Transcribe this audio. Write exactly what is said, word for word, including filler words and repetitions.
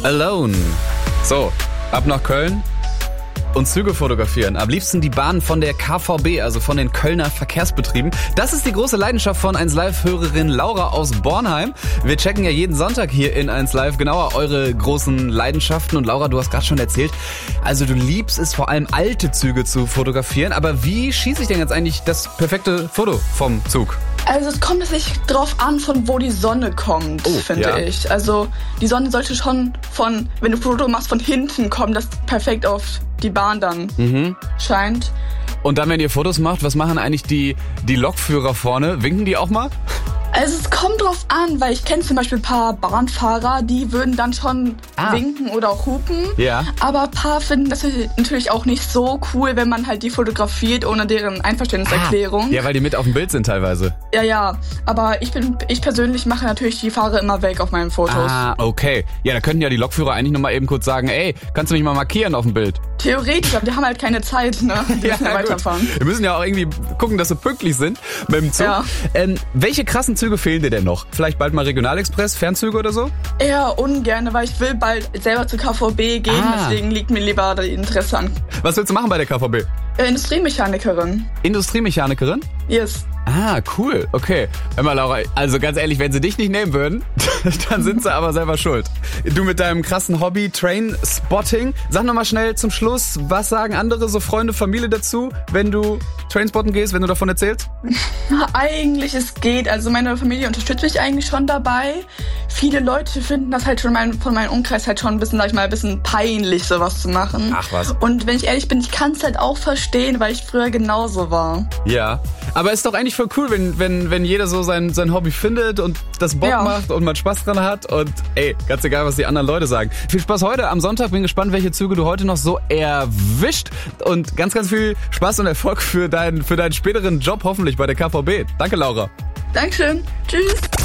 Alone. So, ab nach Köln und Züge fotografieren. Am liebsten die Bahnen von der K V B, also von den Kölner Verkehrsbetrieben. Das ist die große Leidenschaft von eins Live-Hörerin Laura aus Bornheim. Wir checken ja jeden Sonntag hier in eins Live genauer eure großen Leidenschaften. Und Laura, du hast gerade schon erzählt, also du liebst es vor allem alte Züge zu fotografieren. Aber wie schieße ich denn jetzt eigentlich das perfekte Foto vom Zug? Also es kommt sich drauf an, von wo die Sonne kommt, Oh, finde ja. ich. Also die Sonne sollte schon von, wenn du ein Foto machst, von hinten kommen, das perfekt auf die Bahn dann Mhm. scheint. Und dann, wenn ihr Fotos macht, was machen eigentlich die, die Lokführer vorne? Winken die auch mal? Also es kommt drauf an, weil ich kenne zum Beispiel ein paar Bahnfahrer, die würden dann schon Ah. winken oder auch hupen. Ja. Aber ein paar finden das natürlich auch nicht so cool, wenn man halt die fotografiert ohne deren Einverständniserklärung. Ah, ja, weil die mit auf dem Bild sind teilweise. Ja, ja. Aber ich bin, ich persönlich mache natürlich die Fahrer immer weg auf meinen Fotos. Ah, okay. Ja, da könnten ja die Lokführer eigentlich nochmal eben kurz sagen, ey, kannst du mich mal markieren auf dem Bild? Theoretisch, aber die haben halt keine Zeit, ne? Die müssen ja gut. weiterfahren. Wir müssen ja auch irgendwie gucken, dass wir pünktlich sind mit dem Zug. Ja. Ähm, welche krassen Züge fehlen dir denn noch? Vielleicht bald mal Regionalexpress, Fernzüge oder so? Eher ungern, weil ich will bald selber zur K V B gehen, Ah. deswegen liegt mir lieber das Interesse an. Was willst du machen bei der K V B? Äh, Industriemechanikerin. Industriemechanikerin? Yes. Ah, cool. Okay. Hör mal, Laura, also ganz ehrlich, wenn sie dich nicht nehmen würden, dann sind sie aber selber schuld. Du mit deinem krassen Hobby Trainspotting. Sag noch mal schnell zum Schluss, was sagen andere, so Freunde, Familie dazu, wenn du Trainspotten gehst, wenn du davon erzählst? Eigentlich, es geht. Also meine Familie unterstützt mich eigentlich schon dabei. Viele Leute finden das halt schon mein, von meinem Umkreis halt schon ein bisschen, sag ich mal, ein bisschen peinlich, sowas zu machen. Ach was. Und wenn ich ehrlich bin, ich kann es halt auch verstehen, weil ich früher genauso war. Ja. Aber ist doch eigentlich voll cool, wenn, wenn, wenn jeder so sein, sein Hobby findet und das Bock Ja. macht und man Spaß dran hat. Und ey, ganz egal, was die anderen Leute sagen. Viel Spaß heute am Sonntag. Bin gespannt, welche Züge du heute noch so erwischt. Und ganz, ganz viel Spaß und Erfolg für deinen, für deinen späteren Job hoffentlich bei der K V B. Danke, Laura. Dankeschön. Tschüss.